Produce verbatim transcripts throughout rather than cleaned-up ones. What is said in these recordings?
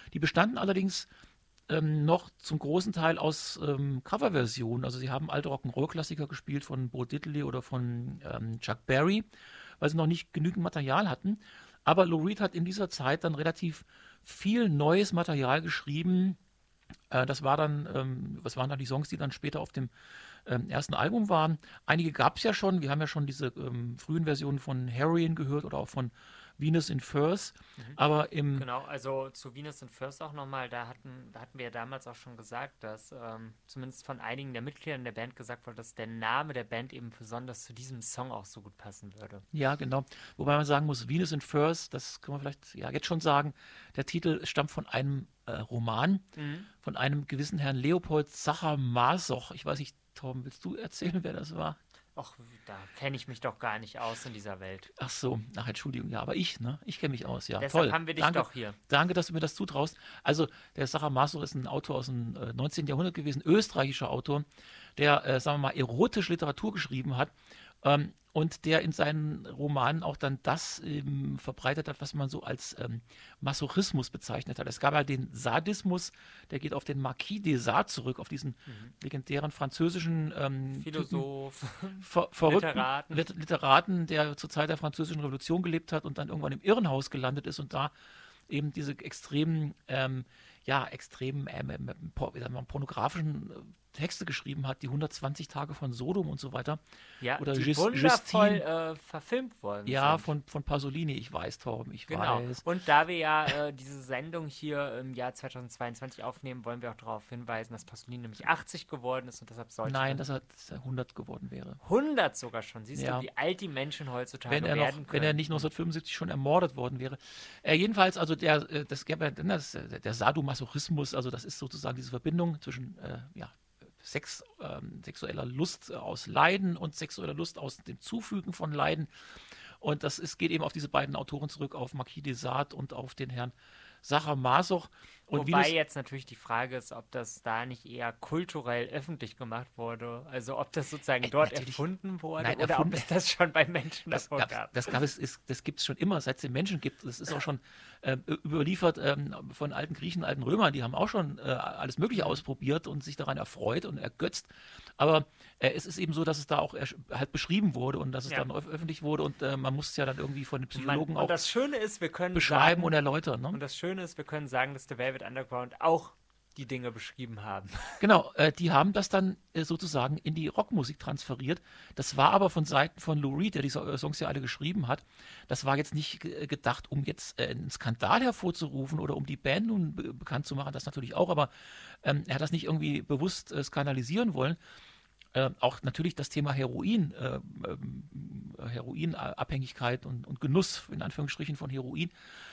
Die bestanden allerdings ähm, noch zum großen Teil aus ähm, Coverversionen. Also sie haben alte Rock'n'Roll-Klassiker gespielt von Bo Diddley oder von ähm, Chuck Berry, weil sie noch nicht genügend Material hatten. Aber Lou Reed hat in dieser Zeit dann relativ viel neues Material geschrieben. Äh, das war dann, ähm, was waren dann die Songs, die dann später auf dem ähm, ersten Album waren? Einige gab es ja schon. Wir haben ja schon diese ähm, frühen Versionen von Heroin gehört oder auch von Venus in Furs. Mhm. Aber im Genau, also zu Venus and First auch nochmal, da hatten, da hatten wir ja damals auch schon gesagt, dass ähm, zumindest von einigen der Mitgliedern der Band gesagt wurde, dass der Name der Band eben besonders zu diesem Song auch so gut passen würde. Ja, genau. Wobei man sagen muss, Venus in Furs, das kann man vielleicht ja jetzt schon sagen, der Titel stammt von einem äh, Roman Mhm. von einem gewissen Herrn Leopold Sacher-Masoch. Ich weiß nicht, Torben, willst du erzählen, wer das war? Och, da kenne ich mich doch gar nicht aus in dieser Welt. Ach so, ach Entschuldigung, ja, aber ich, ne? Ich kenne mich aus, ja. Deshalb Toll. haben wir dich Danke, doch hier. danke, dass du mir das zutraust. Also, der Sacher Masoch ist ein Autor aus dem äh, neunzehnten. Jahrhundert gewesen, österreichischer Autor, der, äh, sagen wir mal, erotische Literatur geschrieben hat. Ähm, und der in seinen Romanen auch dann das ähm, verbreitet hat, was man so als ähm, Masochismus bezeichnet hat. Es gab ja den Sadismus, der geht auf den Marquis de Sade zurück, auf diesen Mhm. legendären französischen ähm, Typen, Philosoph, ver verrückten Literaten. Lit Literaten, der zur Zeit der Französischen Revolution gelebt hat und dann irgendwann im Irrenhaus gelandet ist und da eben diese extremen, ähm, ja, extremen, ähm, ähm, por wie sagt man, pornografischen äh, Texte geschrieben hat, die hundertzwanzig Tage von Sodom und so weiter. Ja, Oder die Jus wundervoll Justine, äh, verfilmt worden ja, sind. von, von Pasolini, ich weiß, Torben, ich Genau. weiß. Und da wir ja äh, diese Sendung hier im Jahr zweitausendzweiundzwanzig aufnehmen, wollen wir auch darauf hinweisen, dass Pasolini nämlich achtzig geworden ist und deshalb sollte Nein, dann dass er hundert geworden wäre. hundert sogar schon. Siehst du, Ja, wie alt die Menschen wenn heutzutage er noch, werden wenn er können? nicht neunzehnhundertfünfundsiebzig schon ermordet worden wäre. Äh, jedenfalls, also der, äh, das gäbe ja, das, äh, der Sadomasochismus, also das ist sozusagen diese Verbindung zwischen, äh, ja, Sex, ähm, sexueller Lust aus Leiden und sexueller Lust aus dem Zufügen von Leiden. Und das ist, geht eben auf diese beiden Autoren zurück, auf Marquis de Sade und auf den Herrn Sacher-Masoch. Und Wobei Venus, jetzt natürlich die Frage ist, ob das da nicht eher kulturell öffentlich gemacht wurde. Also ob das sozusagen äh, dort natürlich, erfunden wurde nein, oder ob erfunden, es das schon bei Menschen das davor gab gab. das gab es, ist, das gibt es schon immer, seit es den Menschen gibt. Das ist auch schon äh, überliefert ähm, von alten Griechen, alten Römern, die haben auch schon äh, alles Mögliche Mhm. ausprobiert und sich daran erfreut und ergötzt. Aber äh, es ist eben so, dass es da auch halt beschrieben wurde und dass es Ja. dann öf öffentlich wurde und äh, man muss es ja dann irgendwie von den Man, Psychologen und auch das Schöne ist, wir können beschreiben und sagen, erläutern. Ne? und das Schöne ist, wir können sagen, dass der Velvet Underground auch die Dinge beschrieben haben. Genau, äh, die haben das dann äh, sozusagen in die Rockmusik transferiert. Das war aber von Seiten von Lou Reed, der diese äh, Songs ja alle geschrieben hat, das war jetzt nicht ge- gedacht, um jetzt äh, einen Skandal hervorzurufen oder um die Band nun be bekannt zu machen, das natürlich auch, aber ähm, er hat das nicht irgendwie bewusst äh, skandalisieren wollen. Äh, auch natürlich das Thema Heroin, äh, ähm, Heroinabhängigkeit und, und Genuss in Anführungsstrichen von Heroin,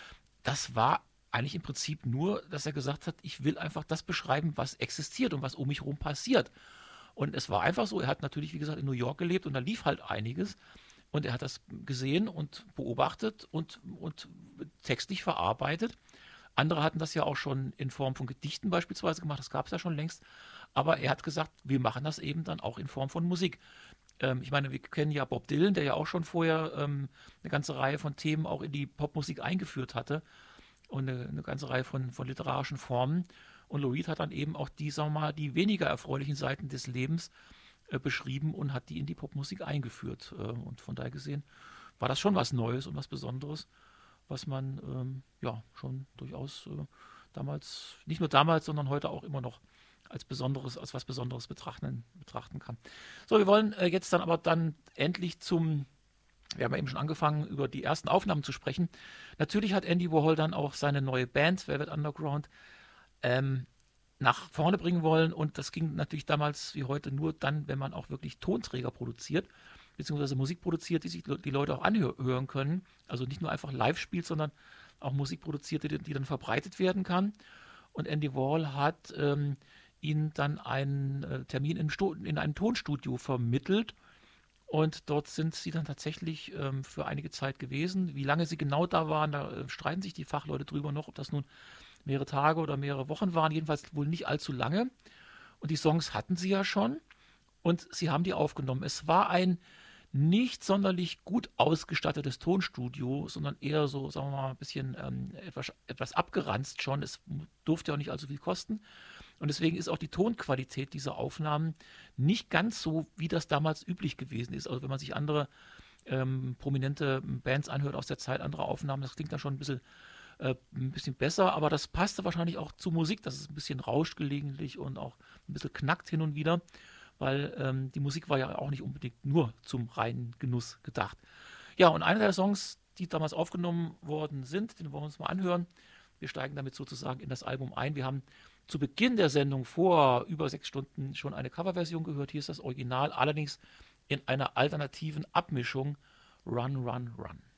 das war eigentlich im Prinzip nur, dass er gesagt hat, ich will einfach das beschreiben, was existiert und was um mich herum passiert. Und es war einfach so, er hat natürlich, wie gesagt, in New York gelebt und da lief halt einiges. Und er hat das gesehen und beobachtet und, und textlich verarbeitet. Andere hatten das ja auch schon in Form von Gedichten beispielsweise gemacht, das gab es ja schon längst. Aber er hat gesagt, wir machen das eben dann auch in Form von Musik. Ähm, ich meine, wir kennen ja Bob Dylan, der ja auch schon vorher ähm, eine ganze Reihe von Themen auch in die Popmusik eingeführt hatte und eine, eine ganze Reihe von, von literarischen Formen. Und Lou Reed hat dann eben auch die, sagen wir mal, die weniger erfreulichen Seiten des Lebens äh, beschrieben und hat die in die Popmusik eingeführt. Äh, und von daher gesehen war das schon was Neues und was Besonderes, was man ähm, ja schon durchaus äh, damals, nicht nur damals, sondern heute auch immer noch als Besonderes, als was Besonderes betrachten, betrachten kann. So, wir wollen äh, jetzt dann aber dann endlich zum, wir haben ja eben schon angefangen, über die ersten Aufnahmen zu sprechen. Natürlich hat Andy Warhol dann auch seine neue Band, Velvet Underground, ähm, nach vorne bringen wollen und das ging natürlich damals wie heute nur dann, wenn man auch wirklich Tonträger produziert, beziehungsweise Musik produziert, die sich die Leute auch anhören können. Also nicht nur einfach live spielt, sondern auch Musik produziert, die, die dann verbreitet werden kann. Und Andy Warhol hat ähm, ihnen dann einen äh, Termin in, in einem Tonstudio vermittelt. Und dort sind sie dann tatsächlich ähm, für einige Zeit gewesen. Wie lange sie genau da waren, da äh, streiten sich die Fachleute drüber noch, ob das nun mehrere Tage oder mehrere Wochen waren. Jedenfalls wohl nicht allzu lange. Und die Songs hatten sie ja schon. Und sie haben die aufgenommen. Es war ein nicht sonderlich gut ausgestattetes Tonstudio, sondern eher so, sagen wir mal, ein bisschen ähm, etwas, etwas abgeranzt schon. Es durfte ja auch nicht allzu viel kosten. Und deswegen ist auch die Tonqualität dieser Aufnahmen nicht ganz so, wie das damals üblich gewesen ist. Also wenn man sich andere ähm, prominente Bands anhört aus der Zeit, andere Aufnahmen, das klingt dann schon ein bisschen, äh, ein bisschen besser, aber das passte wahrscheinlich auch zur Musik, dass es ein bisschen rauscht gelegentlich und auch ein bisschen knackt hin und wieder, weil ähm, die Musik war ja auch nicht unbedingt nur zum reinen Genuss gedacht. Ja, und einer der Songs, die damals aufgenommen worden sind, den wollen wir uns mal anhören. Wir steigen damit sozusagen in das Album ein. Wir haben zu Beginn der Sendung vor über sechs Stunden schon eine Coverversion gehört. Hier ist das Original, allerdings in einer alternativen Abmischung. Run, Run, Run.